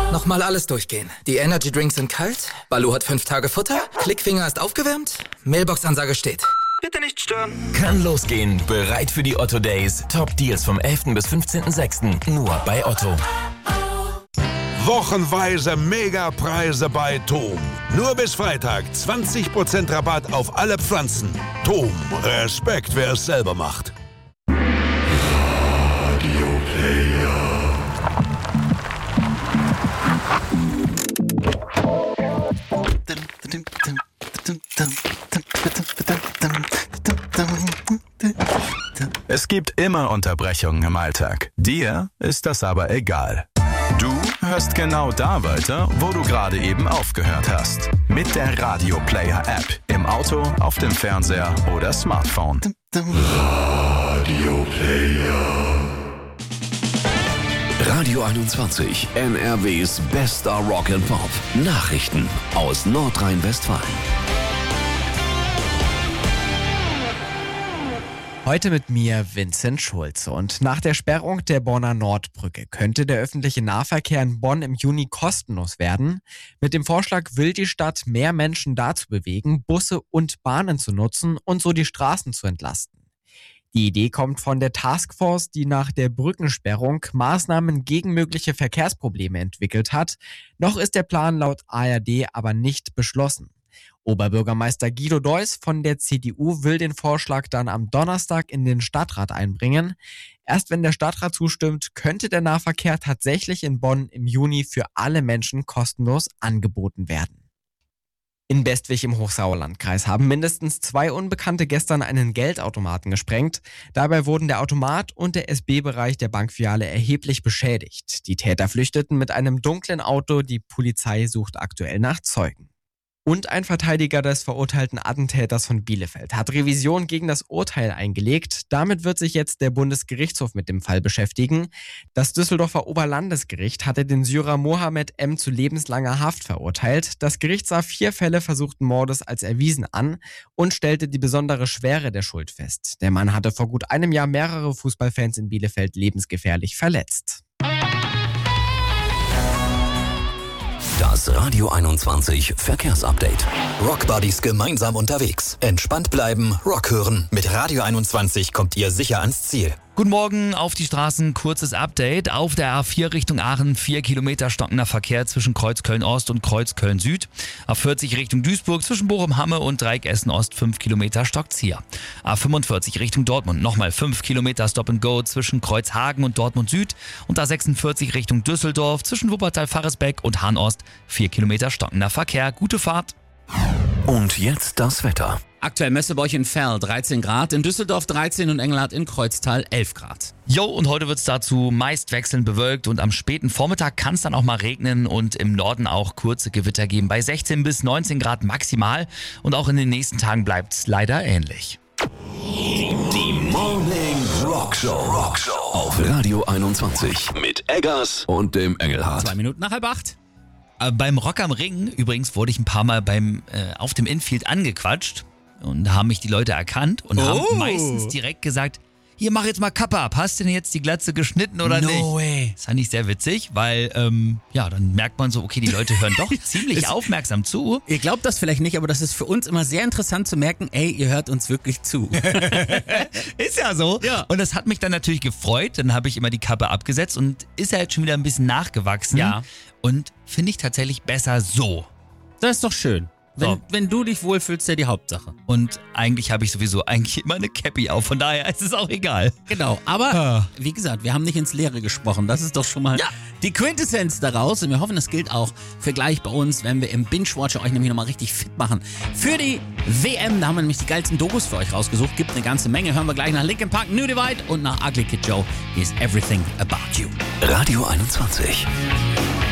Nochmal alles durchgehen. Die Energy Drinks sind kalt, Baloo hat 5 Tage Futter, Klickfinger ist aufgewärmt, Mailbox-Ansage steht. Bitte nicht stören. Kann losgehen. Bereit für die Otto Days. Top Deals vom 11. bis 15.06. Nur bei Otto. Wochenweise Megapreise bei Tom. Nur bis Freitag 20% Rabatt auf alle Pflanzen. Tom, Respekt, wer es selber macht. Radio Player. Es gibt immer Unterbrechungen im Alltag. Dir ist das aber egal. Du hörst genau da weiter, wo du gerade eben aufgehört hast. Mit der Radio Player App. Im Auto, auf dem Fernseher oder Smartphone. Radio Player. Radio 21, NRWs bester Rock and Pop. Nachrichten aus Nordrhein-Westfalen. Heute mit mir Vincent Schulze. Und nach der Sperrung der Bonner Nordbrücke könnte der öffentliche Nahverkehr in Bonn im Juni kostenlos werden. Mit dem Vorschlag will die Stadt mehr Menschen dazu bewegen, Busse und Bahnen zu nutzen und so die Straßen zu entlasten. Die Idee kommt von der Taskforce, die nach der Brückensperrung Maßnahmen gegen mögliche Verkehrsprobleme entwickelt hat. Noch ist der Plan laut ARD aber nicht beschlossen. Oberbürgermeister Guido Deuss von der CDU will den Vorschlag dann am Donnerstag in den Stadtrat einbringen. Erst wenn der Stadtrat zustimmt, könnte der Nahverkehr tatsächlich in Bonn im Juni für alle Menschen kostenlos angeboten werden. In Bestwig im Hochsauerlandkreis haben mindestens 2 Unbekannte gestern einen Geldautomaten gesprengt. Dabei wurden der Automat und der SB-Bereich der Bankfiliale erheblich beschädigt. Die Täter flüchteten mit einem dunklen Auto. Die Polizei sucht aktuell nach Zeugen. Und ein Verteidiger des verurteilten Attentäters von Bielefeld hat Revision gegen das Urteil eingelegt. Damit wird sich jetzt der Bundesgerichtshof mit dem Fall beschäftigen. Das Düsseldorfer Oberlandesgericht hatte den Syrer Mohammed M. zu lebenslanger Haft verurteilt. Das Gericht sah 4 Fälle versuchten Mordes als erwiesen an und stellte die besondere Schwere der Schuld fest. Der Mann hatte vor gut einem Jahr mehrere Fußballfans in Bielefeld lebensgefährlich verletzt. Das Radio 21 Verkehrsupdate. Rockbuddies gemeinsam unterwegs. Entspannt bleiben, Rock hören. Mit Radio 21 kommt ihr sicher ans Ziel. Guten Morgen auf die Straßen, kurzes Update. Auf der A4 Richtung Aachen 4 Kilometer stockender Verkehr zwischen Kreuz Köln-Ost und Kreuz Köln-Süd. A40 Richtung Duisburg zwischen Bochum-Hamme und Dreieck Essen-Ost 5 Kilometer stockt's hier. A45 Richtung Dortmund nochmal 5 Kilometer Stop-and-Go zwischen Kreuzhagen und Dortmund-Süd. Und A46 Richtung Düsseldorf zwischen Wuppertal-Faresbeck und Hahn-Ost 4 Kilometer stockender Verkehr. Gute Fahrt. Und jetzt das Wetter. Aktuell Messebäuch in Ferl 13 Grad, in Düsseldorf 13 und Engelhardt in Kreuztal 11 Grad. Jo, und heute wird's dazu meist wechselnd bewölkt und am späten Vormittag kann es dann auch mal regnen und im Norden auch kurze Gewitter geben. Bei 16 bis 19 Grad maximal und auch in den nächsten Tagen bleibt's leider ähnlich. Die Morning Rockshow auf Radio 21 mit Eggers und dem Engelhardt. 2 Minuten nach 7:30. Beim Rock am Ring übrigens wurde ich ein paar Mal auf dem Infield angequatscht. Und da haben mich die Leute erkannt und haben meistens direkt gesagt, hier, mach jetzt mal Kappe ab, hast du denn jetzt die Glatze geschnitten oder nicht? No way. Das fand ich sehr witzig, weil, dann merkt man so, okay, die Leute hören doch ziemlich aufmerksam zu. Ihr glaubt das vielleicht nicht, aber das ist für uns immer sehr interessant zu merken, ey, ihr hört uns wirklich zu. Ist ja so. Ja. Und das hat mich dann natürlich gefreut, dann habe ich immer die Kappe abgesetzt und ist ja jetzt schon wieder ein bisschen nachgewachsen. Ja. Und finde ich tatsächlich besser so. Das ist doch schön. Wenn du dich wohlfühlst, ist ja die Hauptsache. Und eigentlich habe ich sowieso immer eine Cappy auf, von daher ist es auch egal. Genau, aber wie gesagt, wir haben nicht ins Leere gesprochen. Das ist doch schon mal die Quintessenz daraus. Und wir hoffen, das gilt auch für gleich bei uns, wenn wir im Binge-Watcher euch nämlich nochmal richtig fit machen. Für die WM, da haben wir nämlich die geilsten Dokus für euch rausgesucht. Gibt eine ganze Menge. Hören wir gleich nach Linkin Park, New Divide und nach Ugly Kid Joe. Here's Everything About You. Radio 21.